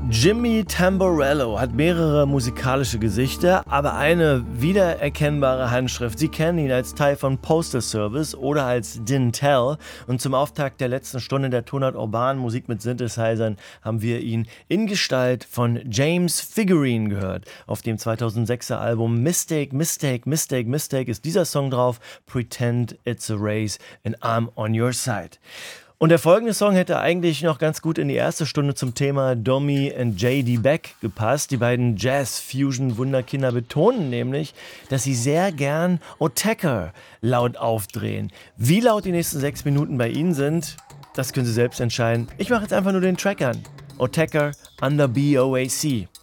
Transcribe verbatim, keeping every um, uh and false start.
Jimmy Tamborello hat mehrere musikalische Gesichter, aber eine wiedererkennbare Handschrift. Sie kennen ihn als Teil von Postal Service oder als Dintel. Und zum Auftakt der letzten Stunde der Tonart Urban Musik mit Synthesizern haben wir ihn in Gestalt von James Figurine gehört. Auf dem zweitausendsechser Album Mistake, Mistake, Mistake, Mistake ist dieser Song drauf, Pretend It's a Race and I'm on Your Side. Und der folgende Song hätte eigentlich noch ganz gut in die erste Stunde zum Thema Domi und J D Beck gepasst. Die beiden Jazz-Fusion-Wunderkinder betonen nämlich, dass sie sehr gern Autechre laut aufdrehen. Wie laut die nächsten sechs Minuten bei ihnen sind, das können Sie selbst entscheiden. Ich mache jetzt einfach nur den Track an. Autechre under B O A C.